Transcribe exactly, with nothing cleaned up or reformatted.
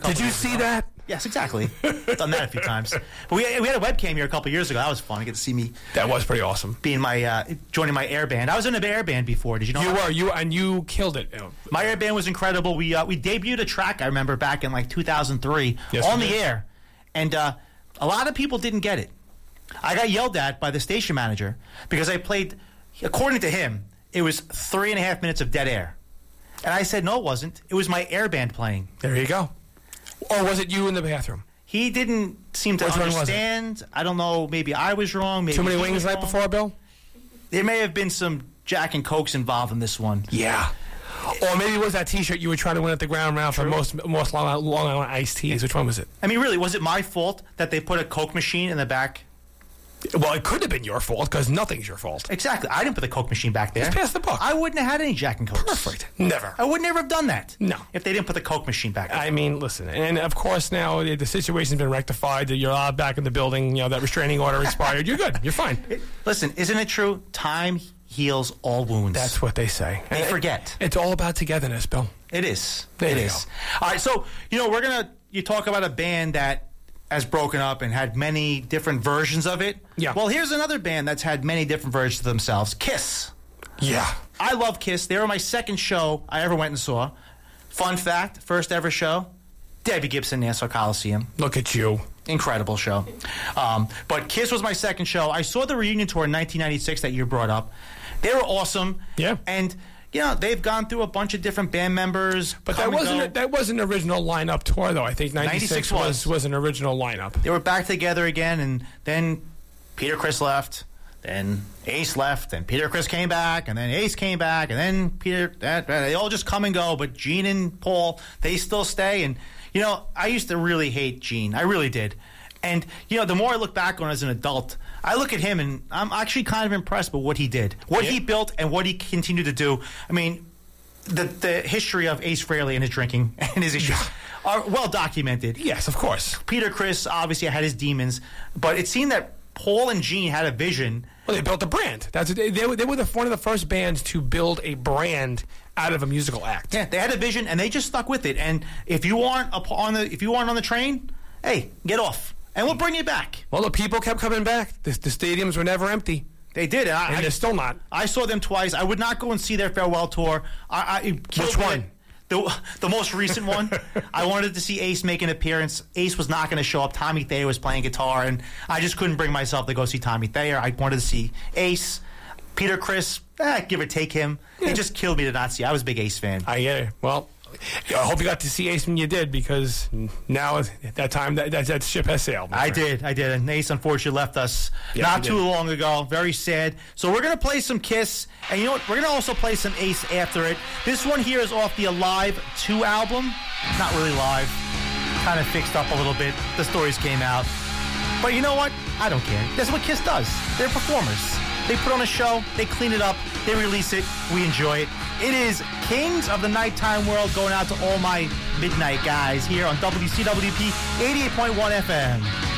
Did you see ago. that? Yes, exactly. Done that a few times. But we, we had a webcam here a couple years ago. That was fun. You get to see me. That was pretty awesome. Being my uh, joining my air band. I was in a air band before. Did you know? You that? were you and you killed it. My air band was incredible. We uh, we debuted a track I remember back in like two thousand three yes, on the air, and uh, a lot of people didn't get it. I got yelled at by the station manager because I played. According to him, it was three and a half minutes of dead air, and I said no, it wasn't. It was my air band playing. There you go. Or was it you in the bathroom? He didn't seem to Which understand. I don't know. Maybe I was wrong. Maybe Too many he wings was night wrong. before, Bill? There may have been some Jack and Cokes involved in this one. Yeah. Or maybe it was that T-shirt you were trying to win at the ground round for most most Long, Long Island iced teas. Which one was it? I mean, really, was it my fault that they put a Coke machine in the back? Well, it could have been your fault because nothing's your fault. Exactly. I didn't put the Coke machine back there. Just pass the buck. I wouldn't have had any Jack and Cokes. Perfect. Never. I would never have done that. No. If they didn't put the Coke machine back there. I mean, listen, and of course now the situation's been rectified. You're allowed back in the building. You know, that restraining order expired. You're good. You're fine. It, listen, isn't it true? Time heals all wounds. That's what they say. They and forget. It, it's all about togetherness, Bill. It is. There it you is. go. All right, so, you know, we're going to, you talk about a band that has broken up and had many different versions of it. Yeah. Well, here's another band that's had many different versions of themselves. Kiss. Yeah. I love Kiss. They were my second show I ever went and saw. Fun fact, first ever show, Debbie Gibson, Nassau Coliseum. Look at you. Incredible show. Um, but Kiss was my second show. I saw the reunion tour in nineteen ninety-six that you brought up. They were awesome. Yeah. And, you know, they've gone through a bunch of different band members. But that wasn't a, that wasn't an original lineup tour, though. I think ninety-six was. was was an original lineup. They were back together again, and then Peter Criss left, then Ace left, and Peter Criss came back, and then Ace came back, and then Peter. That, they all just come and go. But Gene and Paul, they still stay. And you know, I used to really hate Gene. I really did. And you know, the more I look back on it as an adult, I look at him and I'm actually kind of impressed with what he did, what yeah. he built, and what he continued to do. I mean, the the history of Ace Frehley and his drinking and his issues are well documented. Yes, of course. Peter Criss obviously had his demons, but it seemed that Paul and Gene had a vision. Well, they built a brand. That's they, they were they were the, one of the first bands to build a brand out of a musical act. Yeah, they had a vision and they just stuck with it. And if you aren't on the if you aren't on the train, hey, get off. And we'll bring you back. Well, the people kept coming back. The, the stadiums were never empty. They did. And, I, and I, they're still not. I saw them twice. I would not go and see their farewell tour. I, I Which one? The, the most recent one. I wanted to see Ace make an appearance. Ace was not going to show up. Tommy Thayer was playing guitar, and I just couldn't bring myself to go see Tommy Thayer. I wanted to see Ace. Peter Criss, eh, give or take him. Yeah. It just killed me to not see. I was a big Ace fan. I get it. Well, I hope you got to see Ace when you did, because now that time that that, that ship has sailed. I did, I did, and Ace unfortunately left us yeah, not too long ago. Very sad. So we're gonna play some Kiss, and you know what? We're gonna also play some Ace after it. This one here is off the Alive two album. Not really live, kind of fixed up a little bit. The stories came out, but you know what? I don't care. That's what Kiss does. They're performers. They put on a show, they clean it up, they release it, we enjoy it. It is Kings of the Nighttime World going out to all my midnight guys here on W C W P eighty-eight point one F M.